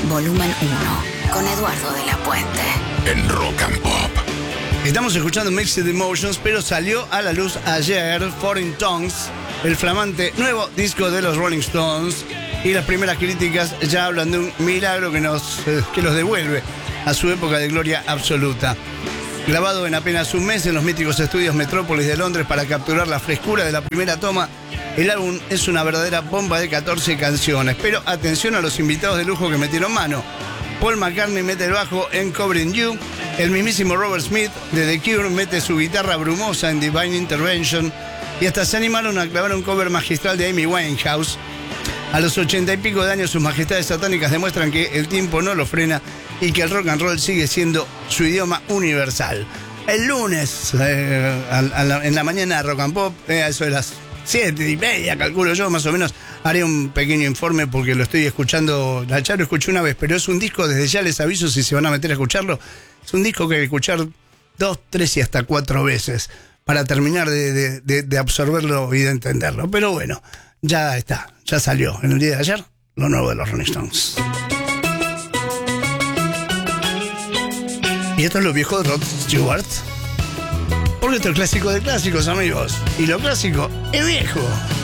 volumen 1, con Eduardo de la Puente. En Rock and Pop. Estamos escuchando Mixed Emotions, pero salió a la luz ayer Foreign Tongues, el flamante nuevo disco de los Rolling Stones, y las primeras críticas ya hablan de un milagro que los devuelve a su época de gloria absoluta. Grabado en apenas un mes en los míticos estudios Metrópolis de Londres para capturar la frescura de la primera toma, el álbum es una verdadera bomba de 14 canciones. Pero atención a los invitados de lujo que metieron mano. Paul McCartney mete el bajo en Covering You, el mismísimo Robert Smith de The Cure mete su guitarra brumosa en Divine Intervention, y hasta se animaron a clavar un cover magistral de Amy Winehouse. A los 80 y pico de años, sus majestades satánicas demuestran que el tiempo no lo frena y que el rock and roll sigue siendo su idioma universal. El lunes, en la mañana de Rock and Pop, a eso de las 7:30, calculo yo, más o menos, haré un pequeño informe porque lo estoy escuchando. Ya lo escuché una vez, pero es un disco, desde ya les aviso si se van a meter a escucharlo, es un disco que hay que escuchar 2, 3 y hasta 4 veces para terminar de absorberlo y de entenderlo. Pero bueno, ya está, ya salió en el día de ayer lo nuevo de los Rolling Stones. Y esto es lo viejo de Rod Stewart. Porque esto es clásico de clásicos, amigos. Y lo clásico es viejo.